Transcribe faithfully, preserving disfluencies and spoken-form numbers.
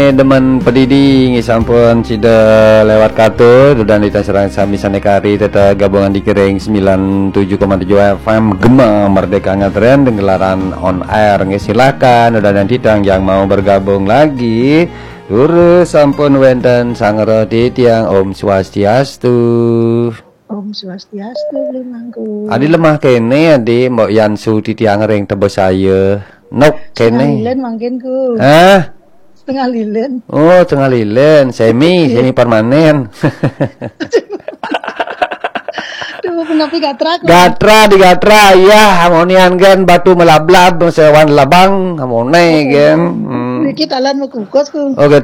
demen pedidi ngi sampun cida lewat kartu dan kita serang sami sanekari teta gabungan di Kering sembilan puluh tujuh koma tujuh F M Gema Merdeka Ngatren dengan gelaran on air ngi silakan dan ditang yang mau bergabung lagi urus sampun wenten sangero di tiang Om Swastiastu. Om Swastiastu limangku. Adi lemah kene adi mbok Yansu di tiang ring tebes saya. Nok kene. Setengah lilin mungkin ku. Hah? Setengah lilin. Oh, setengah lilin, semi, semi permanen. Duh, kenapa gatra? Gatra di gatra, ya, amonian gen batu melablab, sewan labang, amone gen. Dikit alan mau kukus ku. Oke.